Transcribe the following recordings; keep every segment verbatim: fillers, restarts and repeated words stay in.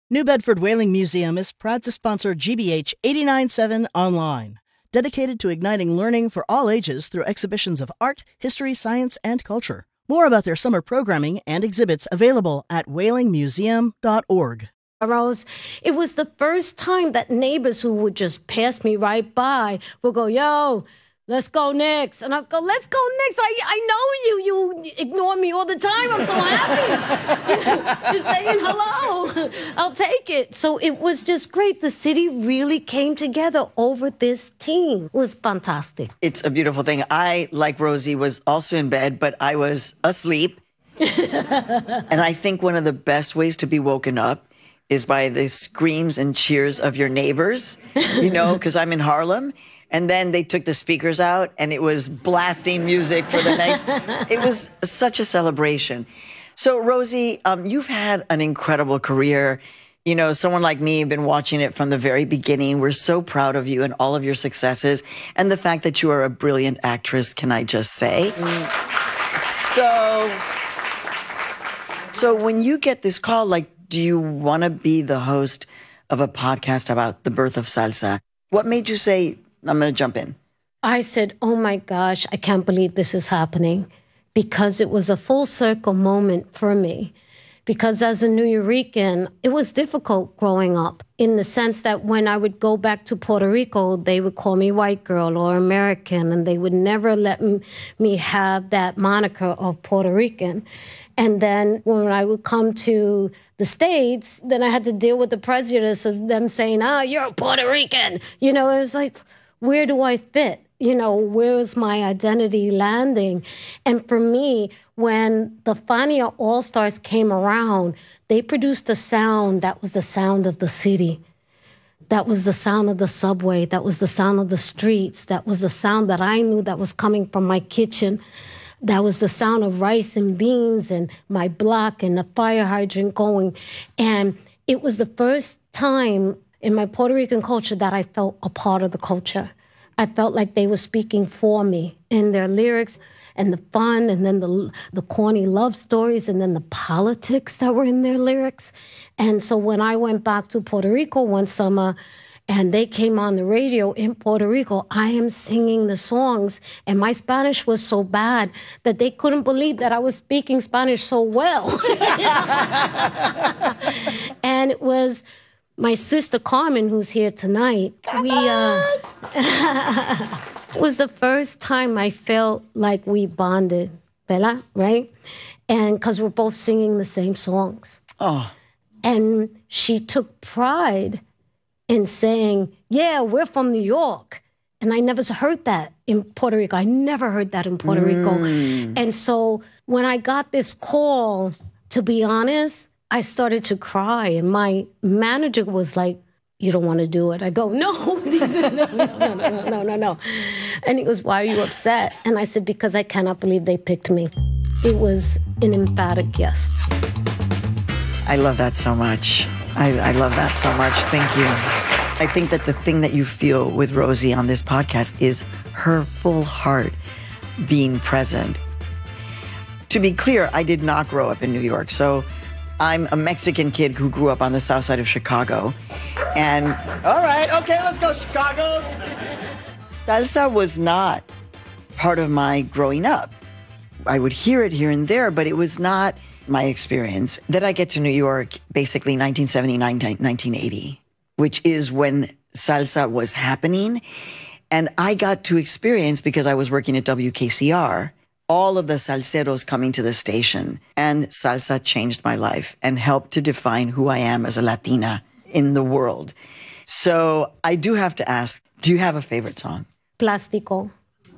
New Bedford Whaling Museum is proud to sponsor G B H eighty-nine point seven Online, dedicated to igniting learning for all ages through exhibitions of art, history, science, and culture. More about their summer programming and exhibits available at whaling museum dot org. Rose, it was the first time that neighbors who would just pass me right by would go, yo, let's go next. And I'd go, let's go next. I I know you. You ignore me all the time. I'm so happy. You're saying hello. I'll take it. So it was just great. The city really came together over this team. It was fantastic. It's a beautiful thing. I, like Rosie, was also in bed, but I was asleep. And I think one of the best ways to be woken up is by the screams and cheers of your neighbors, you know, because I'm in Harlem. And then they took the speakers out, and it was blasting music for the next. It was such a celebration. So, Rosie, um, you've had an incredible career. You know, someone like me, have been watching it from the very beginning. We're so proud of you and all of your successes, and the fact that you are a brilliant actress, can I just say? Mm. So, so when you get this call, like, do you want to be the host of a podcast about the birth of salsa? What made you say, I'm going to jump in? I said, oh my gosh, I can't believe this is happening, because it was a full circle moment for me. Because as a New Yorican, it was difficult growing up, in the sense that when I would go back to Puerto Rico, they would call me white girl or American, and they would never let m- me have that moniker of Puerto Rican. And then when I would come to the States, then I had to deal with the prejudice of them saying, oh, you're a Puerto Rican. You know, it was like, where do I fit? You know, where is my identity landing? And for me, when the Fania All-Stars came around, they produced a sound that was the sound of the city. That was the sound of the subway. That was the sound of the streets. That was the sound that I knew that was coming from my kitchen. That was the sound of rice and beans and my block and the fire hydrant going. And it was the first time in my Puerto Rican culture that I felt a part of the culture. I felt like they were speaking for me in their lyrics and the fun, and then the the corny love stories, and then the politics that were in their lyrics. And so when I went back to Puerto Rico one summer and they came on the radio in Puerto Rico, I am singing the songs, and my Spanish was so bad that they couldn't believe that I was speaking Spanish so well. And it was my sister Carmen, who's here tonight. We uh, it was the first time I felt like we bonded, Bella, right? And because we're both singing the same songs. Oh. And she took pride in saying, yeah, we're from New York. And I never heard that in Puerto Rico. I never heard that in Puerto mm. Rico. And so when I got this call, to be honest, I started to cry. And my manager was like, you don't want to do it. I go, no, no, no, no, no, no, no, no. And he goes, why are you upset? And I said, because I cannot believe they picked me. It was an emphatic yes. I love that so much. I, I love that so much. Thank you. I think that the thing that you feel with Rosie on this podcast is her full heart being present. To be clear, I did not grow up in New York. So I'm a Mexican kid who grew up on the south side of Chicago. And, all right, okay, let's go, Chicago. Salsa was not part of my growing up. I would hear it here and there, but it was not my experience. Then I get to New York, basically nineteen seventy-nine, nineteen eighty, which is when salsa was happening. And I got to experience, because I was working at W K C R, all of the salseros coming to the station. And salsa changed my life and helped to define who I am as a Latina in the world. So I do have to ask, do you have a favorite song? Plástico.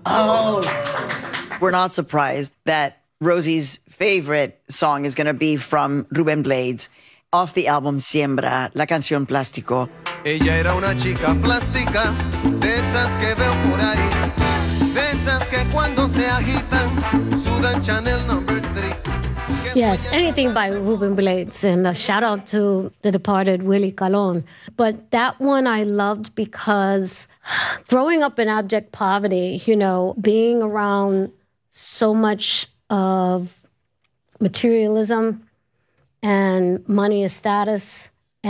Oh, we're not surprised that Rosie's favorite song is going to be from Ruben Blades, off the album Siembra, la canción Plástico. Ella era una chica plástica, de esas que veo por ahí, de esas que cuando se agitan, sudan Chanel number three. Yes, anything by Ruben Blades, and a shout out to the departed Willie Colon. But that one I loved because growing up in abject poverty, you know, being around so much of materialism and money is status,